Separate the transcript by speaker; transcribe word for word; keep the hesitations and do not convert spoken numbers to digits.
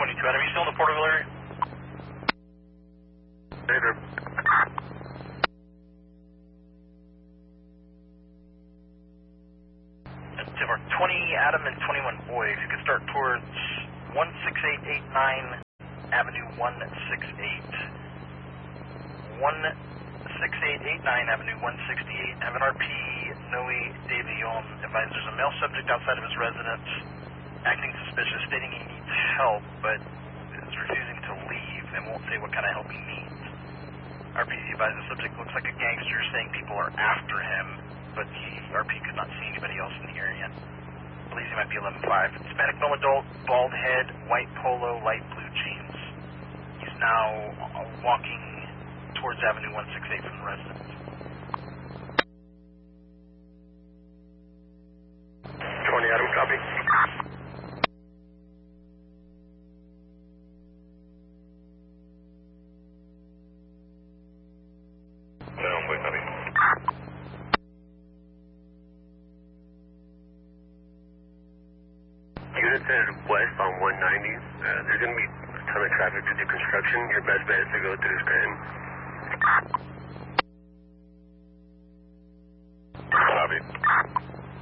Speaker 1: twenty-two, Adam, you still in the Porterville area?
Speaker 2: Later.
Speaker 1: Timber, twenty Adam and twenty-one boys, you can start towards one six eight eight nine Avenue one sixty-eight. one six eight eight nine Avenue one sixty-eight. Have an R P, Noe De Leon, advised there's a male subject outside of his residence, acting suspicious, stating he needs help, but is refusing to leave and won't say what kind of help he needs. R P C advised the subject looks like a gangster, saying people are after him, but he, R P could not see anybody else in the area. Believes he might be eleven five. Hispanic male adult, bald head, white polo, light blue jeans. He's now walking towards Avenue one sixty-eight from the residence.
Speaker 2: twenty Adam, copy.
Speaker 3: Down, wait, copy.
Speaker 2: Units headed west on one ninety. Uh, there's going to be a ton of traffic due to construction. Your best bet is to go through Scranton.
Speaker 3: Copy.